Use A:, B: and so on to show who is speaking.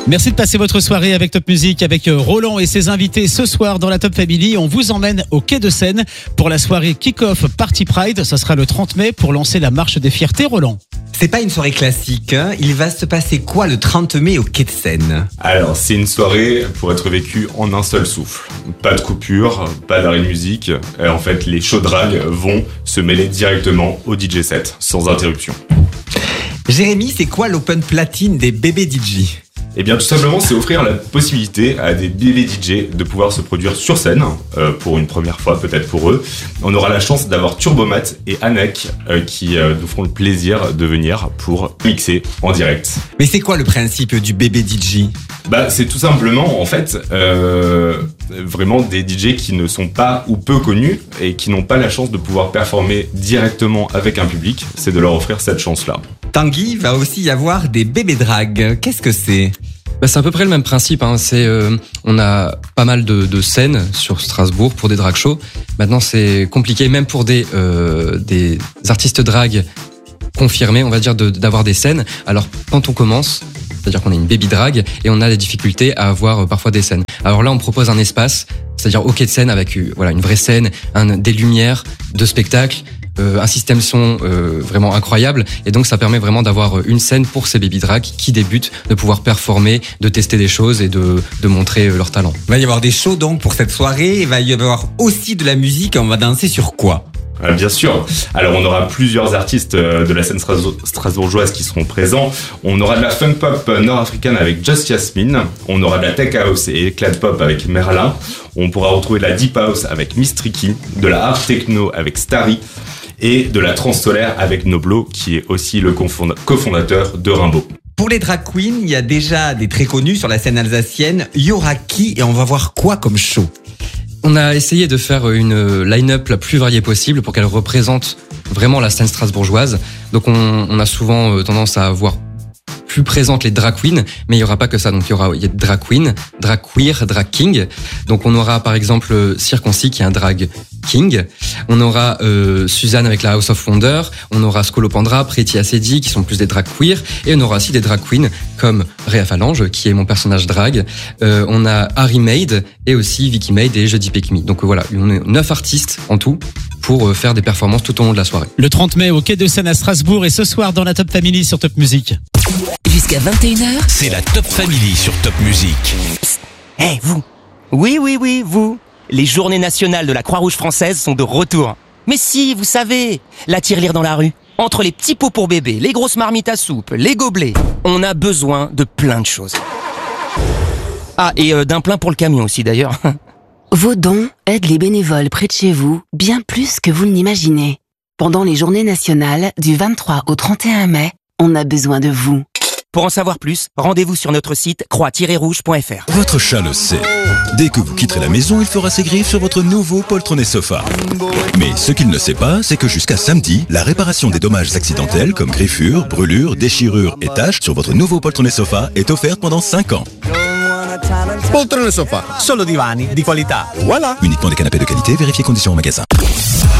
A: Merci de passer votre soirée avec Top Music, avec Roland et ses invités ce soir dans la Top Family. On vous emmène au Quai de Seine pour la soirée Kick-Off Party Pride. Ça sera le 30 mai pour lancer la marche des fiertés, Roland.
B: C'est pas une soirée classique, hein. Il va se passer quoi le 30 mai au Quai de Seine?
C: Alors, c'est une soirée pour être vécue en un seul souffle. Pas de coupure, pas d'arrêt de musique. En fait, les show drag vont se mêler directement au DJ set, sans interruption.
B: Jérémy, c'est quoi l'open platine des bébés DJ?
C: Eh bien, tout simplement, c'est offrir la possibilité à des bébés DJ de pouvoir se produire sur scène, pour une première fois peut-être pour eux. On aura la chance d'avoir Turbomat et Anek qui nous feront le plaisir de venir pour mixer en direct.
B: Mais c'est quoi le principe du bébé DJ?
C: C'est tout simplement, en fait, vraiment des DJ qui ne sont pas ou peu connus et qui n'ont pas la chance de pouvoir performer directement avec un public. C'est de leur offrir cette chance-là.
B: Tanguy, va aussi y avoir des bébés drag. Qu'est-ce que c'est?
D: C'est à peu près le même principe, hein. On a pas mal de scènes sur Strasbourg pour des drag shows. Maintenant, c'est compliqué, même pour des artistes drag confirmés, on va dire, d'avoir des scènes. Alors, quand on commence, c'est-à-dire qu'on est une baby drag et on a des difficultés à avoir parfois des scènes. Alors là, on propose un espace, c'est-à-dire au quai de scène avec une vraie scène, des lumières, de spectacles. Un système son vraiment incroyable, et donc ça permet vraiment d'avoir une scène pour ces baby drag qui débutent, de pouvoir performer, de tester des choses et de montrer leur talent.
B: Il va y avoir des shows donc pour cette soirée, il va y avoir aussi de la musique, on va danser sur quoi?
C: Bien sûr. Alors, on aura plusieurs artistes de la scène strasbourgeoise qui seront présents. On aura de la funk pop nord-africaine avec Just Yasmine. On aura de la tech house et éclat pop avec Merlin. On pourra retrouver de la deep house avec Miss Tricky, de la hard techno avec Starry et de la trance solaire avec Noblo, qui est aussi le cofondateur de Rimbaud.
B: Pour les drag queens, il y a déjà des très connus sur la scène alsacienne. Il y aura qui et on va voir quoi comme show?
D: On a essayé de faire une line-up la plus variée possible pour qu'elle représente vraiment la scène strasbourgeoise. Donc on a souvent tendance à avoir plus présentes les drag queens, mais il y aura pas que ça. Donc il y a drag queen, drag queer, drag king. Donc on aura par exemple Circoncis qui est un drag king. On aura Suzanne avec la House of Wonder. On aura Scolopendra, Pretty Acedi qui sont plus des drag queer. Et on aura aussi des drag queens comme Réa Phalange qui est mon personnage drag. On a Harry Maid et aussi Vicky Maid et Jeudi Pekmi. Donc voilà, on est 9 artistes en tout pour faire des performances tout au long de la soirée.
A: Le 30 mai au Quai de Seine à Strasbourg et ce soir dans la Top Family sur Top Music.
E: Jusqu'à 21h,
F: c'est la Top Family sur Top Music.
E: Hey, vous. Oui, vous. Les journées nationales de la Croix-Rouge française sont de retour. Mais si, vous savez, la tirelire dans la rue. Entre les petits pots pour bébé, les grosses marmites à soupe, les gobelets, on a besoin de plein de choses. Ah, et d'un plein pour le camion aussi d'ailleurs.
G: Vos dons aident les bénévoles près de chez vous bien plus que vous ne l'imaginez. Pendant les journées nationales du 23 au 31 mai, on a besoin de vous.
E: Pour en savoir plus, rendez-vous sur notre site croix-rouge.fr.
F: Votre chat le sait. Dès que vous quitterez la maison, il fera ses griffes sur votre nouveau poltronné sofa. Mais ce qu'il ne sait pas, c'est que jusqu'à samedi, la réparation des dommages accidentels comme griffures, brûlures, déchirures et taches sur votre nouveau poltronné sofa est offerte pendant 5 ans.
H: Poltrone sofa, solo divani di qualità. Voilà.
F: Uniquement des canapés de qualité, vérifiez conditions au magasin.